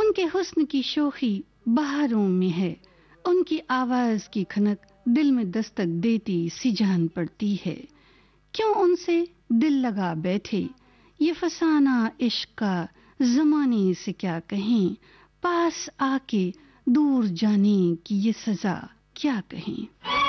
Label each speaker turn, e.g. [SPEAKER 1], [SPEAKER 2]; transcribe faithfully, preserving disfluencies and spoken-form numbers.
[SPEAKER 1] उनके हुस्न की शोखी बहारों में है, उनकी आवाज की खनक दिल में दस्तक देती सी जान पड़ती है। क्यों उनसे दिल लगा बैठे, ये फसाना इश्क का ज़माने से क्या कहें, पास आके दूर जाने की ये सजा क्या कहें।